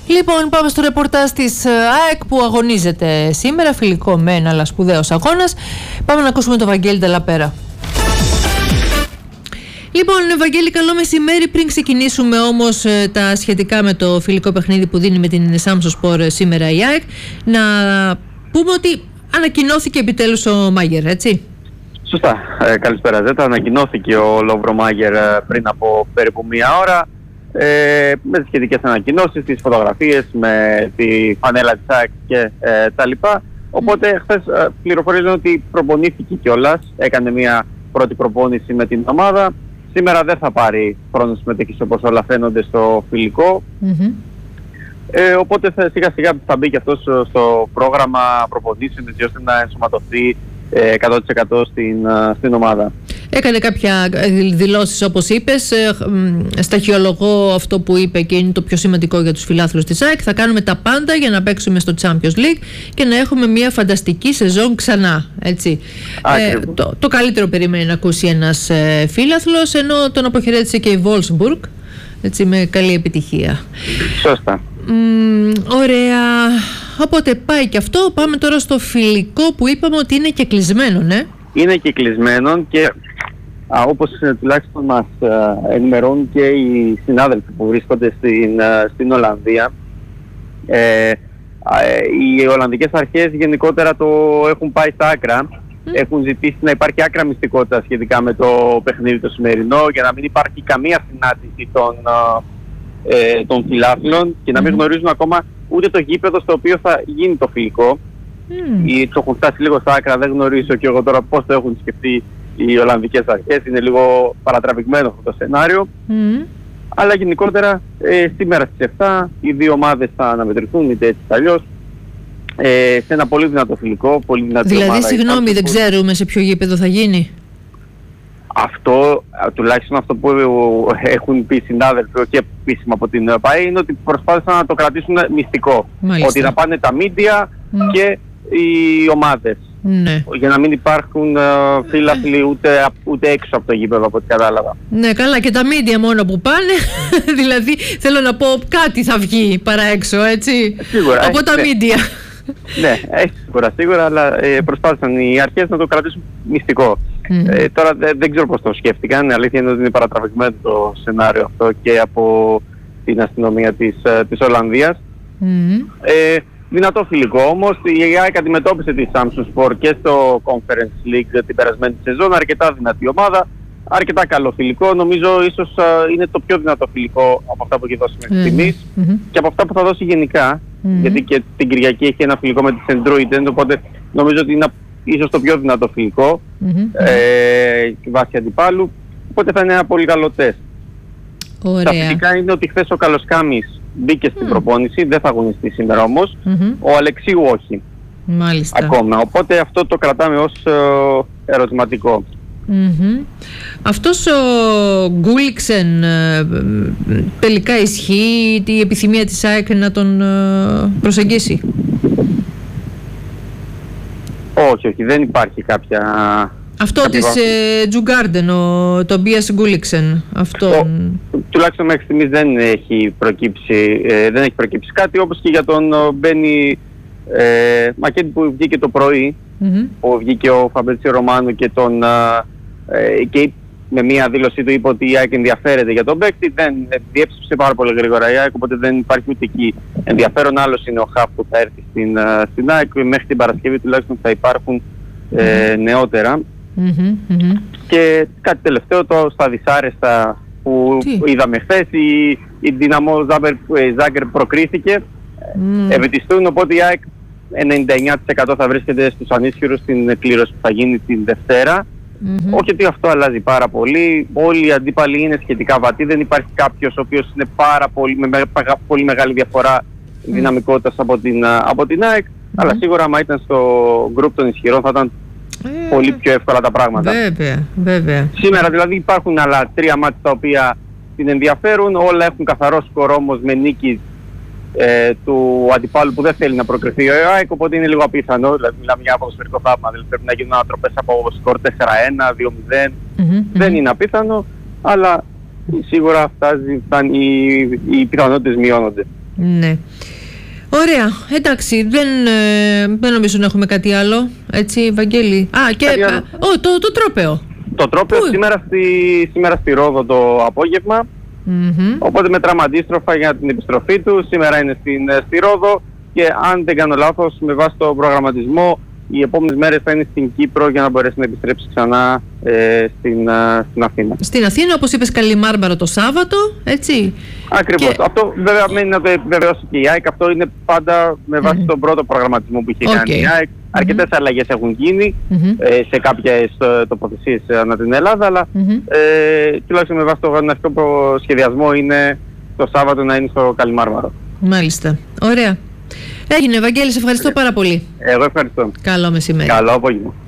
Λοιπόν, πάμε στο ρεπορτάζ της ΑΕΚ που αγωνίζεται σήμερα. Φιλικό μεν, αλλά σπουδαίος αγώνας. Πάμε να ακούσουμε τον Βαγγέλη Ντελαπέρα. Λοιπόν, Βαγγέλη, καλό μεσημέρι. Πριν ξεκινήσουμε όμως τα σχετικά με το φιλικό παιχνίδι που δίνει με την Σάμσονспορ σήμερα η ΑΕΚ, να πούμε ότι ανακοινώθηκε επιτέλους ο Μάγερ, έτσι. Σωστά. Καλησπέρα, Ζέτα. Ανακοινώθηκε ο Λόβρο Μάγερ πριν από περίπου μία ώρα. Με τις σχετικές ανακοινώσεις, τις φωτογραφίες, με τη φανέλα της ΑΕΚ και τα λοιπά. Οπότε χθες πληροφορίζουν ότι προπονήθηκε κιόλας, έκανε μια πρώτη προπόνηση με την ομάδα. Σήμερα δεν θα πάρει χρόνο συμμετοχής όπως όλα φαίνονται στο φιλικό. Οπότε σιγά σιγά θα μπει και αυτός στο πρόγραμμα προπονήσεων, έτσι ώστε να ενσωματωθεί 100% στην ομάδα. Έκανε κάποια δηλώσεις, όπως είπες. Σταχυολογώ αυτό που είπε και είναι το πιο σημαντικό για τους φιλάθλους της ΑΕΚ. Θα κάνουμε τα πάντα για να παίξουμε στο Champions League και να έχουμε μια φανταστική σεζόν ξανά, έτσι. Το καλύτερο περίμενε να ακούσει ένας φίλαθλος, ενώ τον αποχαιρέτησε και η Wolfsburg, έτσι, με καλή επιτυχία. Σωστά. Ωραία. Οπότε πάει και αυτό. Πάμε τώρα στο φιλικό που είπαμε ότι είναι και κλεισμένο, ναι. Είναι και κλεισμένο και όπως τουλάχιστον μας ενημερώνουν και οι συνάδελφοι που βρίσκονται στην Ολλανδία, οι Ολλανδικές αρχές γενικότερα το έχουν πάει στα άκρα. Έχουν ζητήσει να υπάρχει άκρα μυστικότητα σχετικά με το παιχνίδι το σημερινό, για να μην υπάρχει καμία συνάντηση των φιλάθλων και να μην γνωρίζουν ακόμα ούτε το γήπεδο στο οποίο θα γίνει το φιλικό. Το έχουν φτάσει λίγο στα άκρα, δεν γνωρίζω και εγώ τώρα πώς το έχουν σκεφτεί οι Ολλανδικές αρχές. Είναι λίγο παρατραβηγμένο αυτό το σενάριο. Αλλά γενικότερα σήμερα στις 7 οι δύο ομάδες θα αναμετρηθούν, είτε έτσι είτε αλλιώς, σε ένα πολύ δυνατό φιλικό, πολύ δυνατή ομάδα. Δηλαδή, συγγνώμη, δεν ξέρουμε σε ποιο γήπεδο θα γίνει. Αυτό, τουλάχιστον αυτό που έχουν πει οι συνάδελφοι και επίσημα από την ΠΑΕ, είναι ότι προσπάθησαν να το κρατήσουν μυστικό. Μάλιστα. Ότι θα πάνε τα μίντια και οι ομάδες. Ναι. Για να μην υπάρχουν φίλαθλοι ούτε έξω από το γήπεδο, από ό,τι κατάλαβα. Ναι, καλά, και τα μίντια μόνο που πάνε. Δηλαδή, θέλω να πω, κάτι θα βγει παρά έξω, έτσι. Σίγουρα. Από τα μίντια. Ναι, έχει σίγουρα, αλλά προσπάθησαν οι αρχές να το κρατήσουν μυστικό. Τώρα δεν ξέρω πώς το σκέφτηκαν. Η αλήθεια είναι ότι είναι παρατραβηγμένο το σενάριο αυτό και από την αστυνομία της Ολλανδίας. Δυνατό φιλικό όμως. Η ΑΕΚ αντιμετώπισε τη Σάμσονspor και στο Conference League την περασμένη σεζόν. Αρκετά δυνατή ομάδα, αρκετά καλό φιλικό. Νομίζω ίσως είναι το πιο δυνατό φιλικό από αυτά που έχει δώσει μέχρι στιγμής και από αυτά που θα δώσει γενικά. Γιατί και την Κυριακή έχει ένα φιλικό με τη Σεντρούιντεν, οπότε νομίζω ότι είναι ίσως το πιο δυνατό φιλικό βάσει αντιπάλου. Οπότε θα είναι ένα πολύ καλό τεστ. Τα θετικά είναι ότι χθες ο Καλοσκάμης μπήκε στην προπόνηση, δεν θα αγωνιστεί σήμερα όμως. Ο Αλεξίου όχι. Μάλιστα. Ακόμα. Οπότε αυτό το κρατάμε ως ερωτηματικό. Αυτός ο Γκούλιξεν τελικά ισχύει η επιθυμία της ΑΕΚ να τον προσεγγίσει? Όχι, δεν υπάρχει κάποια... Αυτό της Τζουγκάρντεν, το Μπίας Γκούλιξεν, τουλάχιστον μέχρι στιγμής δεν έχει προκύψει κάτι, όπως και για τον Μπένι Μακέντι που βγήκε το πρωί, που βγήκε ο Φαμπρίτσιο Ρωμάνου και με μια δήλωσή του είπε ότι η ΑΕΚ ενδιαφέρεται για τον παίκτη. Δεν διέψευσε πάρα πολύ γρήγορα η ΑΕΚ, οπότε δεν υπάρχει ούτε εκεί ενδιαφέρον. Άλλος είναι ο Χαφ που θα έρθει στην ΑΕΚ. Μέχρι την Παρασκευή τουλάχιστον θα υπάρχουν νεότερα. Και κάτι τελευταίο, στα δυσάρεστα που είδαμε χθες, η Δυναμό Ζάγκρεπ προκρίθηκε, ευαιτιστούν, οπότε η ΑΕΚ 99% θα βρίσκεται στους ανίσχυρους στην κλήρωση που θα γίνει την Δευτέρα. Όχι ότι αυτό αλλάζει πάρα πολύ, όλοι οι αντίπαλοι είναι σχετικά βατοί, δεν υπάρχει κάποιος ο οποίος είναι με πολύ μεγάλη διαφορά δυναμικότητας από την ΑΕΚ, αλλά σίγουρα άμα ήταν στο γκρουπ των ισχυρών θα ήταν πολύ πιο εύκολα τα πράγματα. Βέβαια. Σήμερα δηλαδή υπάρχουν άλλα 3 μάτια τα οποία την ενδιαφέρουν, όλα έχουν καθαρό σκορ όμως με νίκη του αντιπάλου που δεν θέλει να προκριθεί ο ΑΕΚ, οπότε είναι λίγο απίθανο. Δηλαδή μιλάμε για ποδοσφαιρικό θαύμα, δηλαδή πρέπει να γίνουν ανατροπές από σκορ 4-1, 2-0. Δεν είναι απίθανο, αλλά σίγουρα οι πιθανότητες μειώνονται. Ναι. Ωραία, εντάξει, δεν νομίζω να έχουμε κάτι άλλο, έτσι, Βαγγέλη. Το τρόπαιο. Το τρόπαιο σήμερα στη Ρόδο το απόγευμα, οπότε μετράμε αντίστροφα για την επιστροφή του. Σήμερα είναι στη Ρόδο και αν δεν κάνω λάθος, με βάση τον προγραμματισμό, οι επόμενες μέρες θα είναι στην Κύπρο για να μπορέσει να επιστρέψει ξανά στην Αθήνα. Στην Αθήνα, όπως είπες, Καλιμάρμαρο το Σάββατο, έτσι. Ακριβώς. Και... Αυτό βέβαια μένει να το επιβεβαιώσει και η ΑΕΚ. Αυτό είναι πάντα με βάση τον πρώτο προγραμματισμό που είχε κάνει η ΑΕΚ. Αρκετές αλλαγές έχουν γίνει σε κάποιες τοποθεσίες ανά την Ελλάδα, αλλά τουλάχιστον με βάση τον αρχικό σχεδιασμό είναι το Σάββατο να είναι στο Καλιμάρμαρο. Μάλιστα. Ωραία. Έγινε, Βαγγέλη, σε ευχαριστώ πάρα πολύ. Εγώ ευχαριστώ. Καλό μεσημέρι. Καλό απόγευμα.